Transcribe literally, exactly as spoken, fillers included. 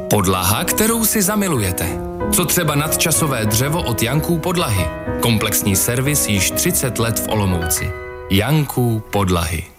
Podlaha, kterou si zamilujete. Co třeba nadčasové dřevo od Janků Podlahy. Komplexní servis již třicet let v Olomouci. Janků Podlahy.